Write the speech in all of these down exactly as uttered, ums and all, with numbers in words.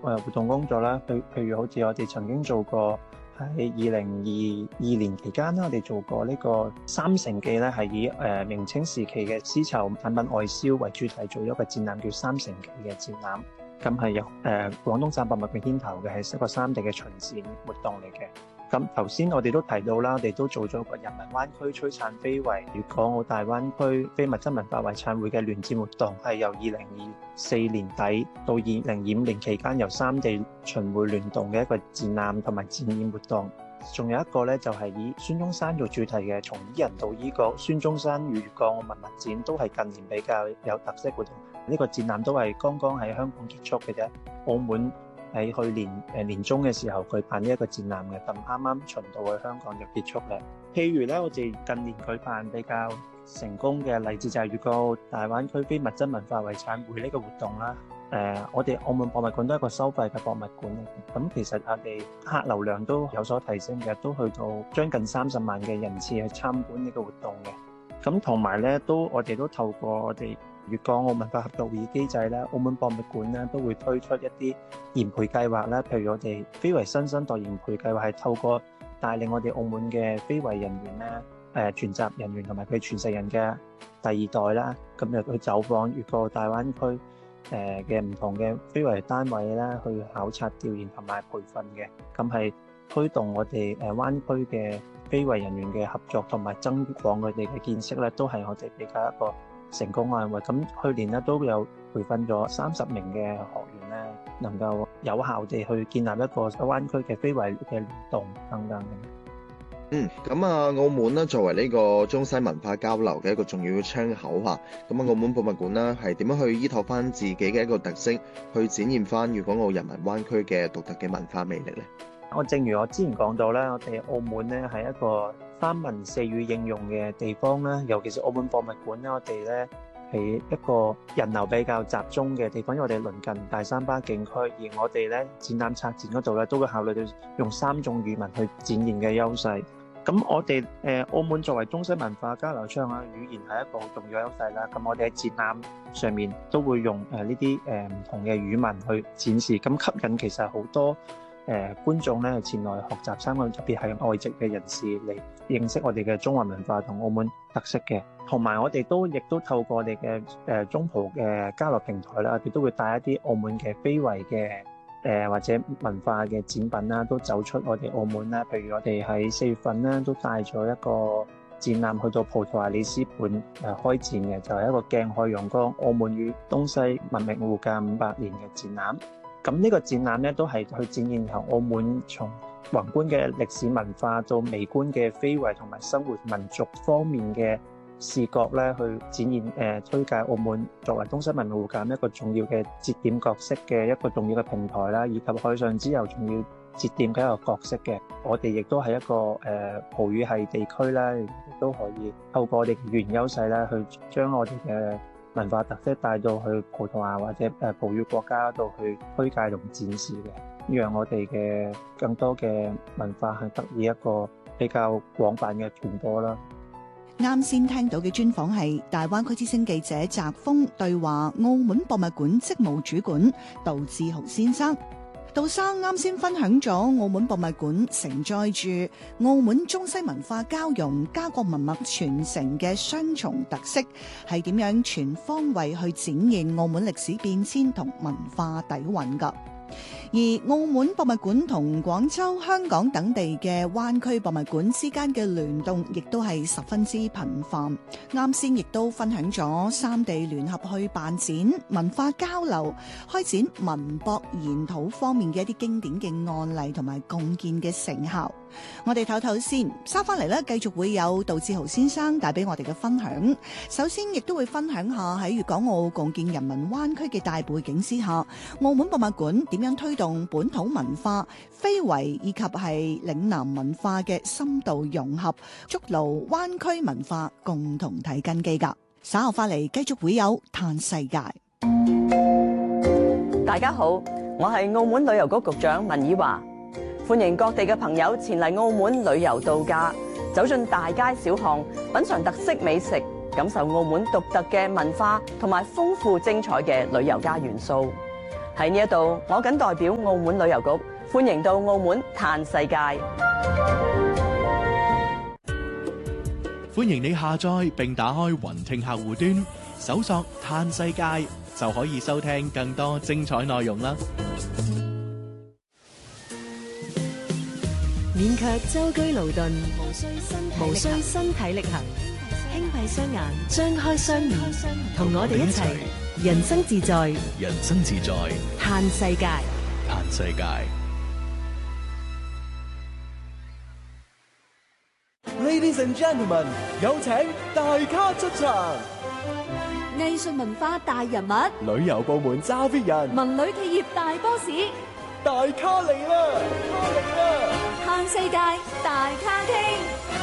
誒活動工作啦，譬譬如好似我哋曾經做過喺二零二二年期間啦，我哋做過呢個三城記咧，係以誒明清時期嘅絲綢產品外銷為主題做咗個展覽，叫三城記嘅展覽。咁係由誒廣東省博物館牽頭嘅，係一個三地嘅巡展活動嚟嘅。咁頭先我哋都提到啦，我哋都做咗個人民灣區璀璨非遺粵港澳大灣區非物質文化遺產會嘅聯展活動，係由二零二四年底到二零二五年期間，由三地巡迴聯動嘅一個展覽同埋展演活動。仲有一個咧，就係以孫中山做主題嘅從伊人到伊國孫中山與粵港澳文物展，都係近年比較有特色活動。呢個展覽都係剛剛喺香港結束嘅啫，澳門喺去年誒年中嘅時候舉辦呢一個展覽嘅，咁啱啱巡到去香港就結束啦。譬如咧，我哋近年舉辦比較成功嘅例子就係粵港澳大灣區非物質文化遺產會呢個活動啦。誒、呃，我哋澳門博物館都係一個收費嘅博物館嚟嘅，咁其實我哋客流量都有所提升嘅，都去到將近三十萬嘅人次去參觀呢個活動嘅。咁同埋咧，都我哋都透過我哋粵港澳文化合作會議機制咧，澳門博物館咧都會推出一啲研培計劃啦。譬如我哋非遺新生代研培計劃係透過帶領我哋澳門嘅非遺人員咧，誒傳習人員同埋佢傳承人嘅第二代啦，咁就去走訪粵港澳大灣區誒嘅唔同嘅非遺單位啦，去考察調研同埋培訓嘅，咁係推動我哋誒灣區嘅非遺人員嘅合作同埋增廣佢哋嘅見識咧，都係我哋比較一個成功案例。咁去年咧都有培訓咗三十名嘅學員咧，能夠有效地去建立一個灣區嘅非遺嘅聯動等等。 嗯，咁啊，澳門咧作為呢個中西文化交流嘅一個重要嘅窗口嚇，咁啊，澳門博物館咧係點樣去依託翻自己嘅一個特色，去展現翻粵港澳人民灣區嘅獨特嘅文化魅力咧？ 我正如我之前講到咧，我哋澳門咧係一個三文四語應用嘅地方啦，尤其是澳門博物館咧，我哋咧係一個人流比較集中嘅地方，因為我哋鄰近大三巴景區，而我哋咧展覽策展嗰度咧都會考慮到用三種語文去展現嘅優勢。咁我哋誒澳門作為中西文化交流窗啊，語言係一個好重要優勢啦。咁我哋喺展覽上面都會用誒呢啲誒唔同嘅語文去展示，咁吸引其實好多誒觀眾咧前來學習參觀，特別係外籍嘅人士嚟認識我哋嘅中華文化同澳門特色嘅。同埋我哋都亦都透過我哋嘅誒中葡嘅交流平台啦，我哋都會帶一啲澳門嘅非遺嘅誒或者文化嘅展品啦，都走出我哋澳門啦。譬如我哋喺四月份咧，都帶咗一個展覽去到葡萄牙里斯本誒開展嘅，就係、是、一個鏡海陽光澳門與東西文明互鑒五百年嘅展覽。咁呢個展覽咧，都係去展現由澳門從宏觀嘅歷史文化到微觀嘅非遺同埋生活民族方面嘅視覺咧，去展現誒、呃、推介澳門作為東西文明互鑒一個重要嘅節點角色嘅一個重要嘅平台啦，以及海上之遊重要節點嘅一個角色嘅。我哋亦都係一個誒、呃、葡語系地區啦，亦都可以透過我哋語言優勢咧，去將我哋嘅文化特色帶到去葡萄牙或者誒葡語國家度去推介同展示嘅，讓我哋嘅更多嘅文化係得以一個比較廣泛嘅傳播啦。 啱先聽到嘅專訪係大灣區之聲記者澤鋒對話澳門博物館職務主管杜志豪先生。杜生啱先分享咗澳門博物館承載住澳門中西文化交融、家國文物傳承嘅雙重特色，係點樣全方位去展現澳門歷史變遷同文化底蘊㗎。而澳門博物館同廣州、香港等地嘅灣區博物館之間嘅聯動，亦都係十分之頻繁。啱先亦都分享咗三地聯合去辦展、文化交流、開展文博研討方面嘅一啲經典嘅案例同埋共建嘅成效。我哋唞唞先，收翻嚟咧，繼續會有杜志豪先生帶俾我哋嘅分享。首先，亦都會分享下喺粵港澳共建人民灣區嘅大背景之下，澳門博物館點樣推動本土文化、非遺以及係嶺南文化嘅深度融合，築牢灣區文化共同體根基㗎。稍後翻嚟，繼續會有嘆世界。 大家好，我係澳門旅遊局局長文綺華。歡迎各地嘅朋友前嚟澳門旅遊度假，走進大街小巷，品嘗特色美食，感受澳門獨特嘅文化同埋豐富精彩嘅旅遊家元素。 喺呢一度，我謹代表澳門旅遊局歡迎到澳門嘆世界。 歡迎你下載並打開雲聽客戶端，搜索嘆世界就可以收聽更多精彩內容啦。 免卻舟車勞頓，無需身體力行，輕閉雙眼，張開雙眼，同我哋一齊人生自在， 人生自在， 嘆世界， 嘆世界。 Ladies and gentlemen， 有請大咖出場。 藝術文化大人物， 旅遊部門揸 fit 人， 文旅企業大 boss， 大咖嚟啦！咖嚟啦！ 嘆世界大咖傾。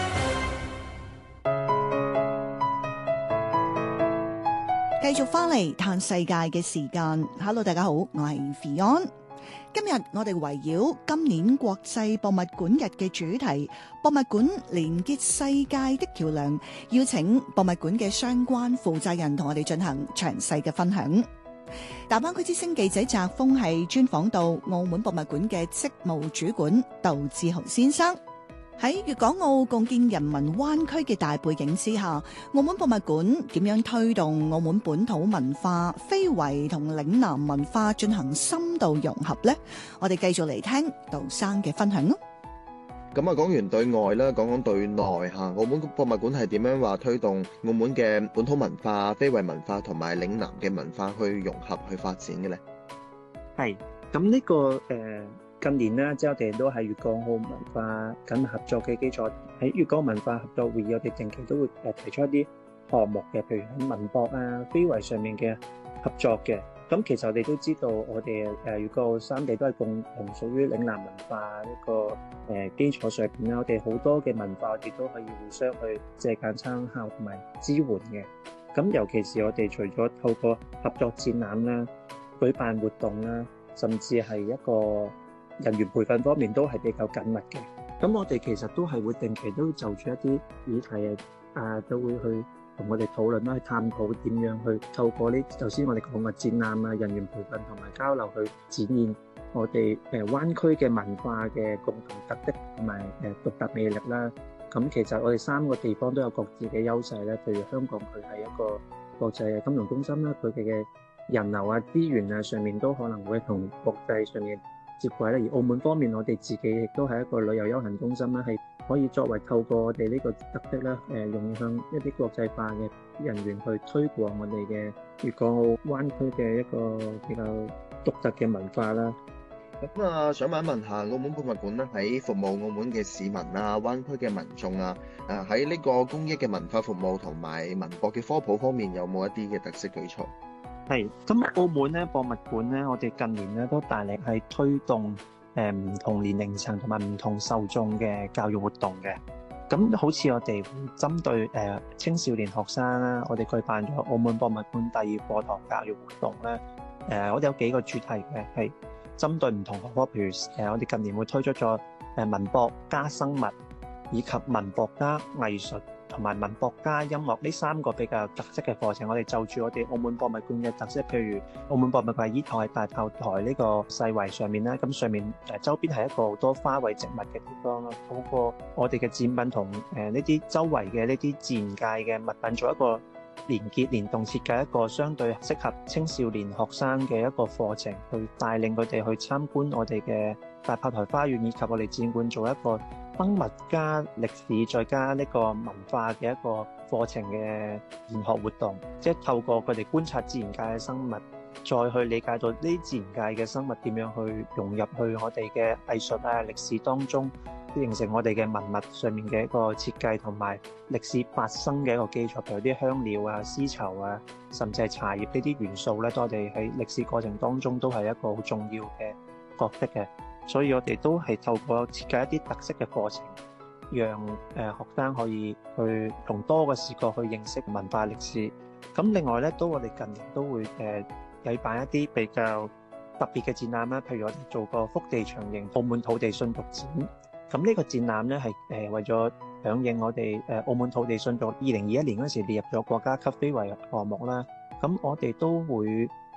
繼續翻嚟嘆世界嘅時間。Hello， 大家好，我係 Fion。今日我哋圍繞今年國際博物館日嘅主題，博物館連結世界的橋樑，邀請博物館嘅相關負責人同我哋進行詳細嘅分享。大灣區之聲記者澤峰係專訪到澳門博物館嘅職務主管杜志豪先生。喺粵港澳共建人民灣區嘅大背景之下，澳門博物館點樣推動澳門本土文化、非遺同嶺南文化進行深度融合呢？我哋繼續嚟聽杜生嘅分享咯。 咁啊，講完對外啦，講講對內嚇。澳門博物館係點樣話推動澳門嘅本土文化、非遺文化同埋嶺南嘅文化去融合、去發展嘅咧？ 係咁呢個誒。呃近年咧，即係我哋都係粵港澳文化緊合作嘅基礎，喺粵港文化合作會議，我哋定期都會誒提出一啲項目嘅，譬如喺文博啊、非遺上面嘅合作嘅。咁其實我哋都知道，我哋誒粵港澳三地都係共同屬於嶺南文化呢個誒基礎上邊啦。我哋好多嘅文化，我哋都可以互相去借鑑參考同埋支援嘅。咁尤其是我哋除咗透過合作展覽啦、舉辦活動啦，甚至係一個人員培訓方面都係比較緊密嘅，咁我哋其實都係會定期都就住一啲議題啊，都會去同我哋討論啦，去探討點樣去透過呢頭先我哋講嘅展覽啊、人員培訓同埋交流去展現我哋誒灣區嘅文化嘅共同特色同埋誒獨特魅力啦。咁其實我哋三個地方都有各自嘅優勢咧，譬如香港佢係一個國際嘅金融中心啦，佢哋嘅人流啊、資源啊上面都可能會同國際上面接軌啦，而澳門方面，我哋自己亦都係一個旅遊休閒中心啦，係可以作為透過我哋呢個特色啦，誒，用向一啲國際化嘅人員去推廣我哋嘅粵港澳灣區嘅一個比較獨特嘅文化啦。 咁啊，想問一問下，澳門博物館咧喺服務澳門嘅市民啊、灣區嘅民眾啊，誒喺呢個公益嘅文化服務同埋文博嘅科普方面，有冇一啲嘅特色舉措？ 係咁，澳門咧博物館咧，我哋近年咧都大力係推動誒唔同年齡層同埋唔同受眾嘅教育活動嘅。咁好似我哋會針對誒青少年學生啦，我哋舉辦咗澳門博物館第二課堂教育活動咧。誒，我哋有幾個主題嘅，係針對唔同學科，譬如誒我哋近年會推出咗誒文博加生物，以及文博加藝術，同埋文博加音樂呢三個比較特色嘅課程，我哋就住我哋澳門博物館嘅特色，譬如澳門博物館依台喺大炮台呢個世圍上面啦，咁上面誒周邊係一個好多花卉植物嘅地方咯。透過我哋嘅展品同誒呢啲周圍嘅呢啲自然界嘅物品做一個連結聯動設計，一個相對適合青少年學生嘅一個課程，去帶領佢哋去參觀我哋嘅大炮台花園，以及我哋展館做一個生物加歷史再加呢個文化嘅一個課程嘅研學活動，即係透過佢哋觀察自然界嘅生物，再去理解到呢啲自然界嘅生物點樣去融入去我哋嘅藝術啊歷史當中，形成我哋嘅文物上面嘅一個設計同埋歷史發生嘅一個基礎，譬如啲香料啊、絲綢啊，甚至係茶葉呢啲元素咧，我哋喺歷史過程當中都係一個好重要嘅角色嘅。所以我哋都係透過設計一啲特色嘅課程，讓誒、呃、學生可以去從多個視角去認識文化歷史。咁另外咧，都我哋近年都會誒舉辦一啲比較特別嘅展覽啦，譬如我哋做過福地長形澳門土地信續展。咁呢個展覽咧係誒為咗響應我哋誒澳門土地信續二零二一年嗰時列入咗國家級非遺項目啦。咁我哋都會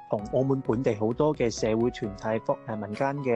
同澳門本地好多嘅社會團體、誒民間嘅